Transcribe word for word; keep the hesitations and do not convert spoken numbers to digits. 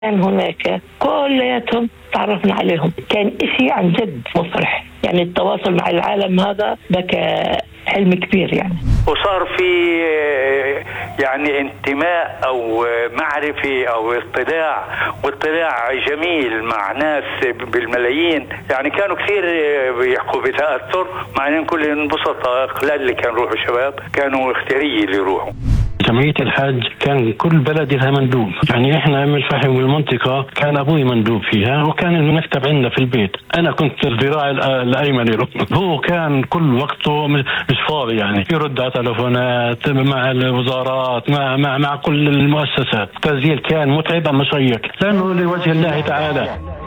كان هناك كلياتهم تعرفنا عليهم، كان إشي عن جد مفرح. يعني التواصل مع العالم هذا بكى حلم كبير يعني. وصار في يعني انتماء أو معرفة أو اطلاع واطلاع جميل مع ناس بالملايين. يعني كانوا كثير بيحكوا بتأثر، مع أن كل انبسط. قلال اللي كانوا يروحوا شباب، كانوا اختيارية اللي يروحوا. جمعية الحج كان كل بلد لها مندوب. يعني احنا من الفحم والمنطقة كان ابوي مندوب فيها، وكان المكتب عندنا في البيت. انا كنت الذراع الايمن له. هو كان كل وقته مش فاضي، يعني يرد على تلفونات مع الوزارات، مع مع مع كل المؤسسات. التسجيل كان متعب مشيق، لانه لوجه الله تعالى.